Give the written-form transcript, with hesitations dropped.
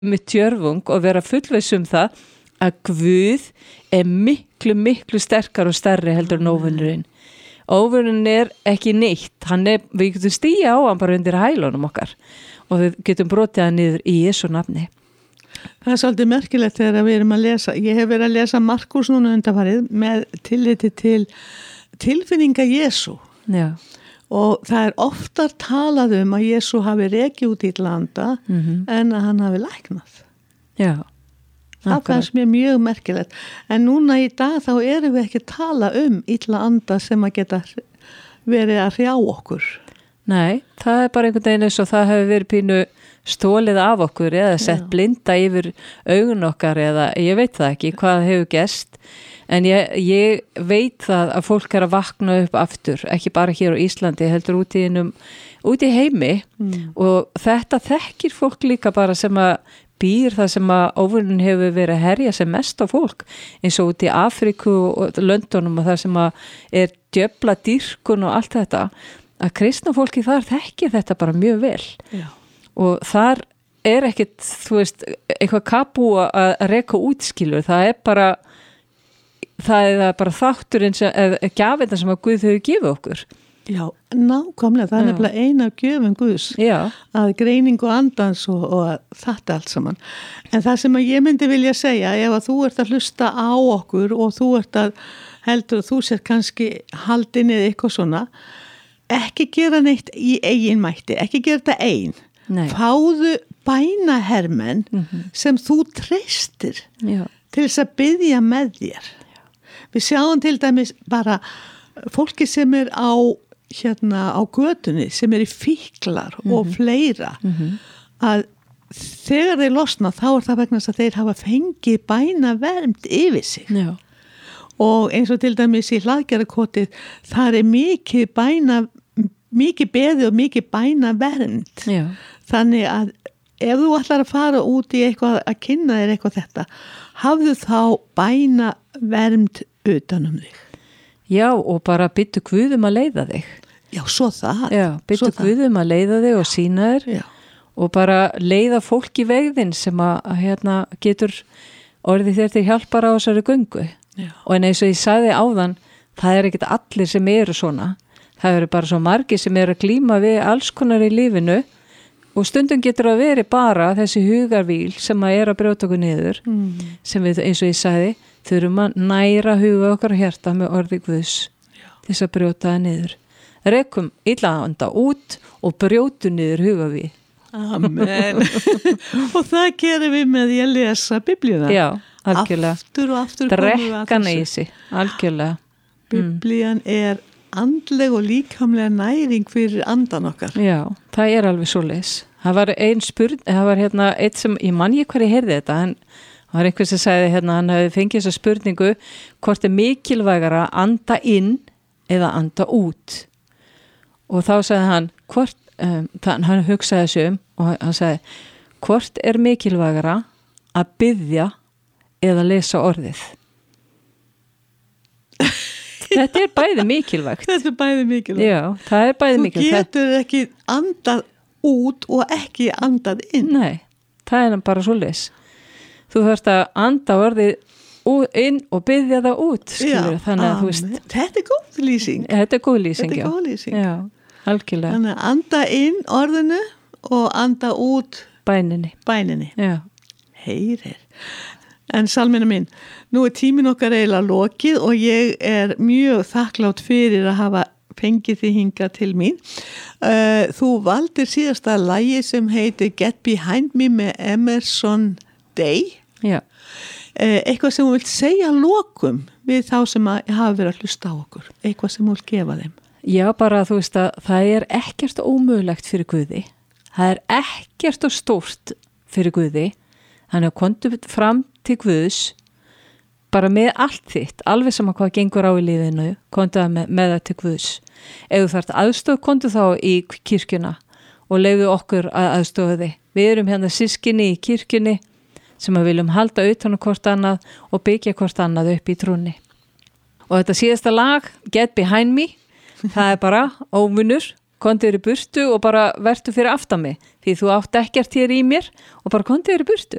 með tjörfung og vera fullviss það að Guð miklu, miklu sterkar og stærri heldur en óvinnurinn. Óvinnurinn ekki neitt, við getum stíja á hann bara undir hælunum okkar og við getum brotið hann niður í Jesú nafni. Það svolítið merkilegt þegar við erum að lesa. Ég hef verið að lesa Markús núna undanfarið með tilliti til tilfinninga Jesú. Já. Og það oftar talað að Jesú hafi rekið út illa anda en að hann hafi læknað. Já. Það fannst mér mjög merkilegt. En núna í dag þá erum við ekki að tala illa anda sem að geta verið að hrjá okkur. Nei, það bara einhvern veginn eins og það hefur verið pínu stólið af okkur eða sett blinda yfir augun okkar eða ég veit það ekki hvað hefur gerst en ég veit það að fólk að vakna upp aftur, ekki bara hér á Íslandi, heldur út í heimi og þetta þekkir fólk líka bara sem að býr það sem að óvinnin hefur verið að herja sem mest á fólk eins og út í Afríku og Löndunum og það sem að djöfla dýrkun og allt þetta að kristna fólki þar þekkir þetta bara mjög vel. Já. Og þar ekkert, þú veist, eitthvað kabú að reka útskilur, það er bara þátturinn gjafirnar sem að Guð hefur gefið okkur. Já, nákvæmlega, það nefnilega eina af gjöfum Guðs að greiningu andans og þetta allt saman. En það sem að ég myndi vilja segja, ef að þú ert að hlusta á okkur og þú ert að heldur að þú sér kannski haldin eða eitthvað svona, ekki gera neitt í eigin mætti, ekki gera þetta ein. Nei. Fáðu bænahermenn sem þú treystir til þess að biðja með þér. Já. Við sjáum til dæmis bara fólki sem á götunni, sem í fíklar og fleira, að þegar þeir losna þá það vegna þess að þeir hafa fengið bænavernd yfir sig. Já. Og eins og til dæmis í Hlaðgerðarkotið, þar mikið beðið og mikið bænavernd. Já. Þannig að ef þú ætlar að fara út í eitthvað að kynna þér eitthvað þetta, hafðu þá bænavernd utanum þig. Já, og bara byttu Guð að leiða þig. Já, svo það. Já, byttu Guð að leiða þig og sína þér og bara leiða fólk í vegðin sem að getur orðið þér til hjálpar á þessari göngu. Já. Og eins og ég sagði áðan, það ekkert allir sem eru svona. Það eru bara svo margir sem eru að glíma við alls konar í lífinu og stundum getur að veri bara þessi hugarvíl sem að brjóta okkur niður sem við, eins og ég sagði, þurfum að næra huga okkar hjarta með orði Guðs til þess að brjóta það niður. Rekum illa anda út og brjótu niður hugarvíl. Amen. Og það gerum við með því að lesa Biblíuna. Já, algjörlega. Aftur og aftur drekkan í sig, algjörlega. Biblían andleg og líkamlega næring fyrir andan okkar. Já, það alveg svoleiðis. Það var eitt sem, ég man ekki hver ég heyrði þetta, en það var einhver sem sagði hann hefði fengið þessa spurningu hvort mikilvægara að anda inn eða anda út. Og þá sagði hann, hann hugsaði þessu og hann sagði, hvort mikilvægara að biðja eða lesa orðið? Þetta bæði mikilvægt. Þetta bæði mikilvægt. Já, það bæði mikilvægt. Þú getur ekki andað út og ekki andað inn. Nei, það bara svoleiðis. Þú þarft að anda orðið inn og biðja það út, skilur. Þannig að þú veist. Þetta góð lýsing. Þetta góð lýsing, já. Þetta góð lýsing. Já, algjörlega. Þannig að anda inn orðinu og anda út bæninni. Já. Heyrir. En Salmina mín, nú tíminn okkar eiginlega lokið og ég mjög þakklátt fyrir að hafa fengið þið hingað til mín. Þú valdir síðasta lagi sem heitir Get Behind Me með Emerson Day. Já. Eitthvað sem þú vilt segja lokum við þá sem hafa verið að hlusta á okkur. Eitthvað sem þú vilt gefa þeim. Já, bara þú veist að það ekkert ómögulegt fyrir Guði. Það ekkert og stórt fyrir Guði. Þannig að komdu fram til Guðs bara með allt þitt, alveg sama hvað gengur á í lífinu, komdu það með það til Guðs. Ef þú þarft aðstoð, komdu þá í kirkjuna og leyfðu okkur að aðstofa þig. Við erum hérna systkini í kirkjunni sem að viljum halda utan hvort annað og byggja hvort annað upp í trúnni. Og þetta síðasta lag, Get Behind Me, það bara óvinnur kontið í burtu og bara vertu fyrir aftan mig því þú átt ekkert hér í mér og bara kontið í burtu